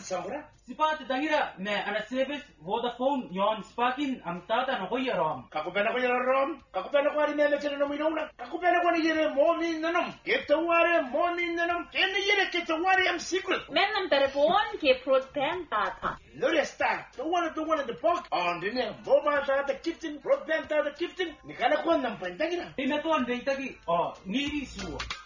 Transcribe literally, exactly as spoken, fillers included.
sambura. Sipati tangira me ana service Vodafone yon spakin am tata no koya rom. Kakupenda kwa yere rom, kakupenda kwa ni meme tena no minona, kakupenda kwa ni yere momi nanam. Keta ware momi nanam, kene yere keta ware am secret. Men nam telefon ke broadband tata. Lori star, the one the one in the park. On the name, mobile tata kitchen, broadband tata kitchen. Nikana kwa nam pandagira. Ina to andei taki oh niri suwa.